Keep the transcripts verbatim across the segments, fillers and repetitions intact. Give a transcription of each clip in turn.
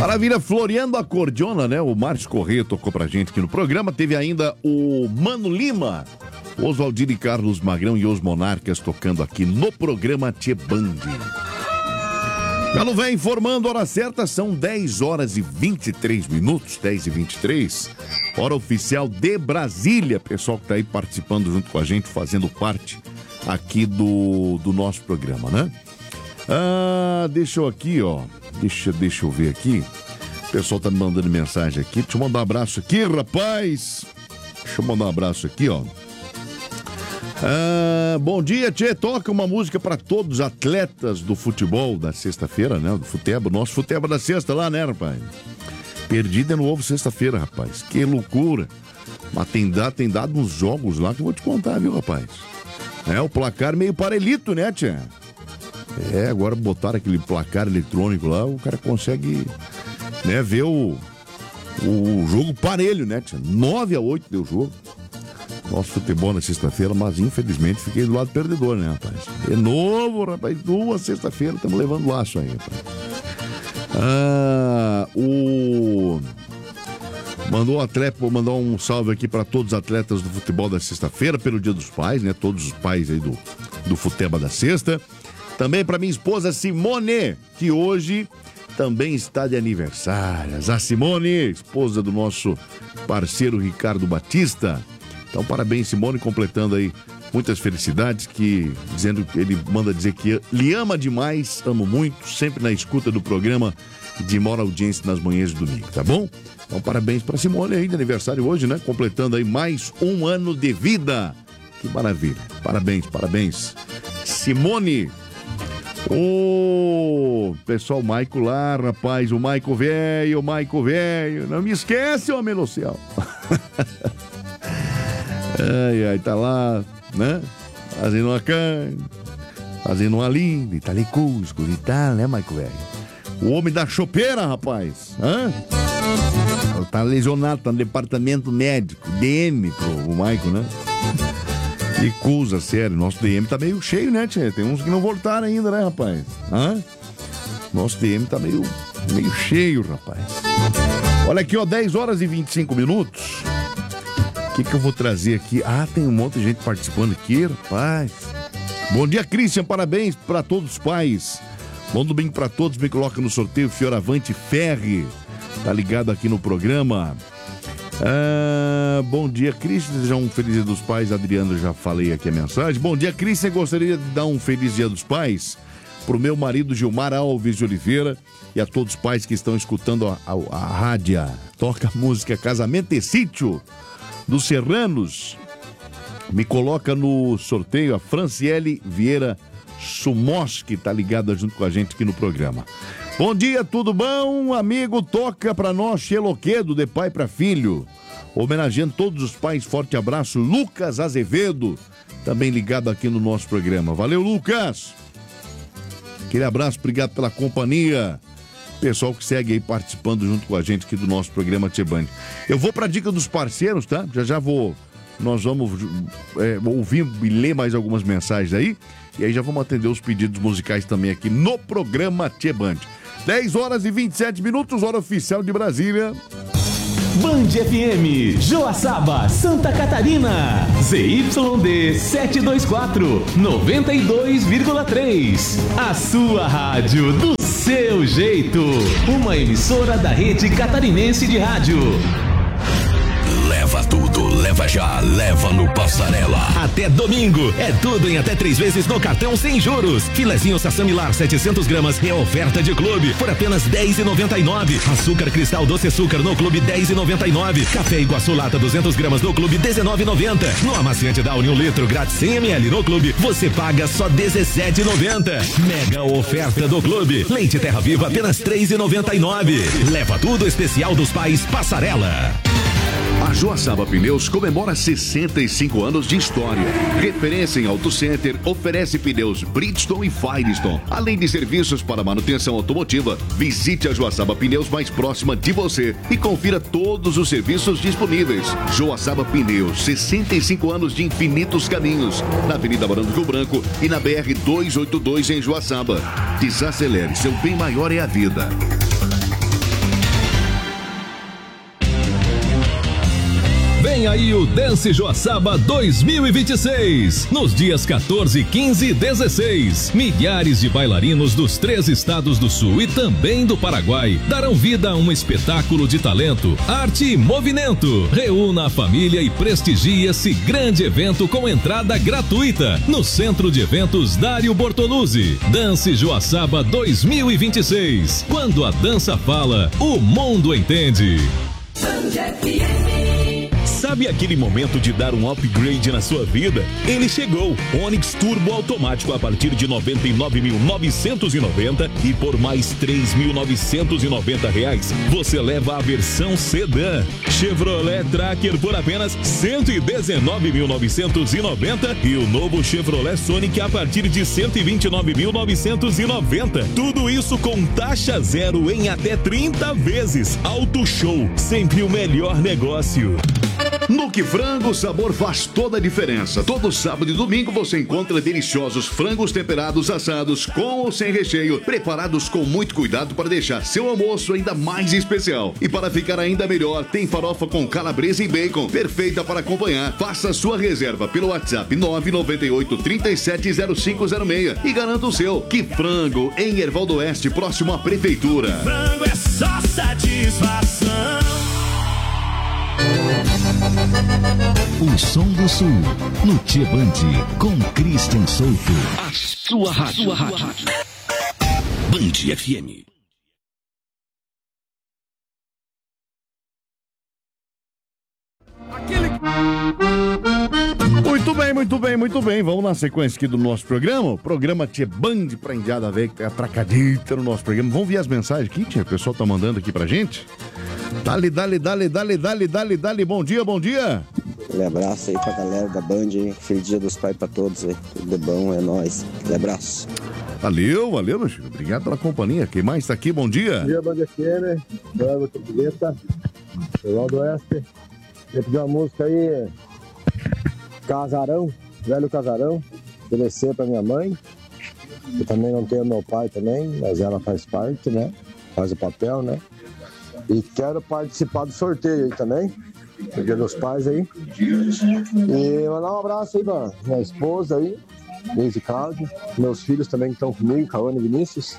Maravilha, Floreando a Cordiona, né? O Márcio Corrêa tocou pra gente aqui no programa. Teve ainda o Mano Lima, Oswaldir e Carlos Magrão e os Monarcas tocando aqui no programa Tchê Band. Galo Véio informando, hora certa, são dez horas e vinte e três minutos, dez e vinte e três, hora oficial de Brasília. Pessoal que tá aí participando junto com a gente, fazendo parte aqui do, do nosso programa, né? Ah, deixa eu aqui, ó, deixa, deixa eu ver aqui, o pessoal tá me mandando mensagem aqui, deixa eu mandar um abraço aqui, rapaz, deixa eu mandar um abraço aqui, ó. Ah, bom dia, Tchê. Toca uma música para todos os atletas do futebol da sexta-feira, né? Do futebol, nosso futebol da sexta lá, né, rapaz? Perdi de novo sexta-feira, rapaz. Que loucura. Mas tem dado, tem dado uns jogos lá que eu vou te contar, viu, rapaz? É, o placar meio parelhito, né, Tchê? É, agora botaram aquele placar eletrônico lá, o cara consegue, né, ver o, o jogo parelho, né, Tchê? nove a oito deu o jogo. Nosso futebol na sexta-feira, mas infelizmente fiquei do lado perdedor, né, rapaz? De novo, rapaz, duas sexta-feira, estamos levando laço aí, rapaz. Ah, o... Mandou o atleta, vou mandar um salve aqui para todos os atletas do futebol da sexta-feira, pelo Dia dos Pais, né? Todos os pais aí do, do futebol da sexta. Também para minha esposa Simone, que hoje também está de aniversário. A Simone, esposa do nosso parceiro Ricardo Batista. Então, parabéns, Simone, completando aí muitas felicidades, que dizendo, ele manda dizer que lhe ama demais, amo muito, sempre na escuta do programa de maior audiência nas manhãs de domingo, tá bom? Então, parabéns para Simone aí de aniversário hoje, né? Completando aí mais um ano de vida. Que maravilha. Parabéns, parabéns. Simone. Ô, pessoal, o Maico lá, rapaz, o Maico velho, o Maico velho. Não me esquece, ô Melocial. Ai, ai, tá lá, né? Fazendo uma carne, fazendo uma linda, italicusco e tal, né, Maico velho? O homem da chopeira, rapaz. Hã? Tá lesionado, tá no departamento médico, D M pro o Maico, né? Que coisa, sério. Nosso D M tá meio cheio, né, tia? Tem uns que não voltaram ainda, né, rapaz? Hã? Nosso D M tá meio, meio cheio, rapaz. Olha aqui, ó, dez horas e vinte e cinco minutos. O que que eu vou trazer aqui? Ah, tem um monte de gente participando aqui, rapaz. Bom dia, Christian. Parabéns para todos os pais. Bom domingo para todos. Me coloca no sorteio Fioravante Ferri. Tá ligado aqui no programa. Ah, bom dia, Christian. Desejar um feliz dia dos pais. Adriano, já falei aqui a mensagem. Bom dia, Christian. Gostaria de dar um feliz dia dos pais pro meu marido Gilmar Alves de Oliveira e a todos os pais que estão escutando a, a, a rádio. Toca a música Casamento e Sítio dos Serranos. Me coloca no sorteio a Franciele Vieira Sumos, que tá ligada junto com a gente aqui no programa. Bom dia, tudo bom? Amigo, toca pra nós Xeloquedo, de pai pra filho. Homenageando todos os pais, forte abraço. Lucas Azevedo, também ligado aqui no nosso programa. Valeu, Lucas. Aquele abraço, obrigado pela companhia. Pessoal que segue aí participando junto com a gente aqui do nosso programa Tchê Band. Eu vou pra dica dos parceiros, tá? Já já vou, nós vamos é, ouvir e ler mais algumas mensagens aí, e aí já vamos atender os pedidos musicais também aqui no programa Tchê Band. dez horas e vinte e sete minutos, hora oficial de Brasília. Band F M, Joaçaba, Santa Catarina, Z Y D setecentos e vinte e quatro, noventa e dois vírgula três. A sua rádio do seu jeito. Uma emissora da Rede Catarinense de Rádio. Leva tudo, leva já, leva no Passarela. Até domingo, é tudo em até três vezes no cartão sem juros. Filezinho Sassamilar setecentos gramas, é oferta de clube, por apenas dez reais e noventa e nove centavos. Açúcar Cristal Doce Açúcar no clube dez reais e noventa e nove centavos. Café Iguaçu Lata duzentas gramas no clube dezenove reais e noventa centavos. No amaciante Downy um litro grátis cem mililitros no clube, você paga só dezessete reais e noventa centavos. Mega oferta do clube. Leite Terra Viva apenas três reais e noventa e nove centavos. Leva tudo especial dos pais Passarela. A Joaçaba Pneus comemora sessenta e cinco anos de história. Referência em Auto Center, oferece pneus Bridgestone e Firestone. Além de serviços para manutenção automotiva, visite a Joaçaba Pneus mais próxima de você e confira todos os serviços disponíveis. Joaçaba Pneus, sessenta e cinco anos de infinitos caminhos. Na Avenida Barão do Rio Branco e na B R duzentos e oitenta e dois em Joaçaba. Desacelere, seu bem maior é a vida. Vem aí o Dance Joaçaba dois mil e vinte e seis. Nos dias quatorze, quinze e dezesseis, milhares de bailarinos dos três estados do Sul e também do Paraguai darão vida a um espetáculo de talento, arte e movimento. Reúna a família e prestigie esse grande evento com entrada gratuita no Centro de Eventos Dário Bortoluzzi. Dance Joaçaba dois mil e vinte e seis. Quando a dança fala, o mundo entende. Sabe aquele momento de dar um upgrade na sua vida? Ele chegou! Onix Turbo automático a partir de noventa e nove mil novecentos e noventa e por mais três mil novecentos e noventa reais você leva a versão sedã. Chevrolet Tracker por apenas cento e dezenove mil novecentos e noventa e o novo Chevrolet Sonic a partir de cento e vinte e nove mil novecentos e noventa. Tudo isso com taxa zero em até trinta vezes. Auto Show, sempre o melhor negócio. No Que Frango, o sabor faz toda a diferença. Todo sábado e domingo você encontra deliciosos frangos temperados assados com ou sem recheio, preparados com muito cuidado para deixar seu almoço ainda mais especial. E para ficar ainda melhor, tem farofa com calabresa e bacon, perfeita para acompanhar. Faça sua reserva pelo WhatsApp nove nove oito, três sete zero cinco zero seis e garanta o seu. Que Frango, em Herval do Oeste, próximo à Prefeitura. Frango é só satisfação. O som do Sul, no Tchê Band, com Christian Souto. A sua rádio. Sua rádio. Band F M. Muito bem, muito bem, muito bem. Vamos na sequência aqui do nosso programa. O programa Tchê Band pra Indiada Velha, que é atracadita no nosso programa. Vamos ver as mensagens aqui, tia? O pessoal tá mandando aqui pra gente. Dale, dale, dale, dale, dale, dale, dale. Bom dia, bom dia. Um abraço aí pra galera da Band, hein? Feliz Dia dos Pais pra todos aí. Tudo de bom, é nóis. Um abraço. Valeu, valeu, meu filho. Obrigado pela companhia. Quem mais tá aqui? Bom dia. Bom dia, Band F M. Flávio Torpileta, Herval do Oeste. Eu pedi uma música aí, Casarão, Velho Casarão. Oferecer pra minha mãe. Eu também não tenho meu pai também, mas ela faz parte, né? Faz o papel, né? E quero participar do sorteio aí também, no Dia dos Pais aí. E mandar um abraço aí pra minha esposa aí, Deise Cláudio, meus filhos também que estão comigo, Cauane e Vinícius.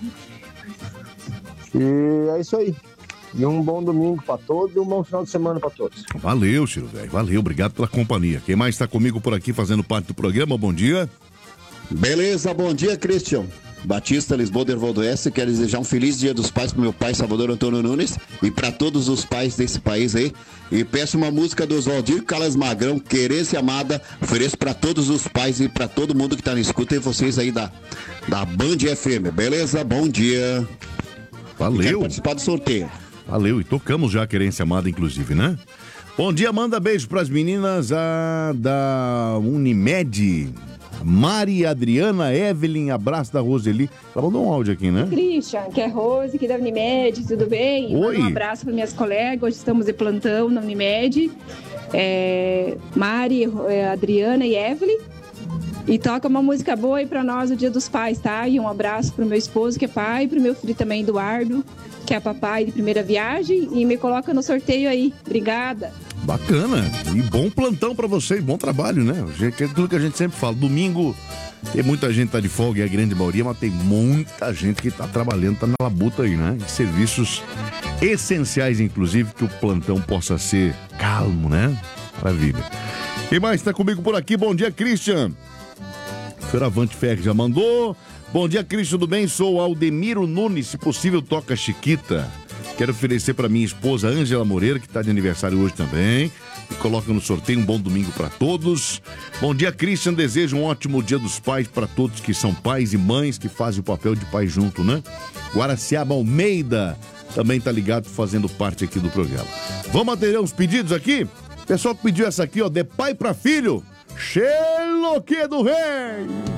E é isso aí. E um bom domingo pra todos e um bom final de semana pra todos. Valeu, Chiro, velho. Valeu, obrigado pela companhia. Quem mais tá comigo por aqui fazendo parte do programa? Bom dia. Beleza, bom dia, Christian. Batista, Lisboa, do Herval do Oeste. Quero desejar um feliz Dia dos Pais pro meu pai, Salvador Antônio Nunes, e para todos os pais desse país aí. E peço uma música do Oswaldir Calas Magrão, Querência Amada. Ofereço para todos os pais e para todo mundo que tá na escuta e vocês aí da, da Band F M. Beleza? Bom dia. Valeu. Quero participar do sorteio. Valeu. E tocamos já a Querência Amada, inclusive, né? Bom dia, manda beijo pras meninas a, da Unimed. Mari, Adriana, Evelyn, abraço da Roseli. Ela mandou um áudio aqui, né? Christian, que é Rose, que é da Unimed, tudo bem? Oi. Um abraço para minhas colegas, hoje estamos de plantão na Unimed. É, Mari, Adriana e Evelyn. E toca uma música boa aí pra nós no Dia dos Pais, tá? E um abraço pro meu esposo, que é pai, pro meu filho também, Eduardo, que é papai de primeira viagem. E me coloca no sorteio aí. Obrigada. Bacana. E bom plantão pra vocês, bom trabalho, né? Aquilo que a gente sempre fala, domingo tem muita gente que tá de folga, é a grande maioria, mas tem muita gente que tá trabalhando, tá na labuta aí, né? E serviços essenciais, inclusive, que o plantão possa ser calmo, né? Maravilha. Quem mais tá comigo por aqui? Bom dia, Christian. Fioravante Ferre já mandou. Bom dia, Christian, tudo bem? Sou Aldemiro Nunes, se possível toca Chiquita. Quero oferecer para minha esposa Ângela Moreira, que está de aniversário hoje também. E coloca no sorteio um bom domingo para todos. Bom dia, Christian. Desejo um ótimo Dia dos Pais para todos que são pais e mães que fazem o papel de pai junto, né? Guaraciaba Almeida também tá ligado, fazendo parte aqui do programa. Vamos atender uns pedidos aqui? O pessoal pediu essa aqui, ó, de pai para filho. Xeloque do Rei.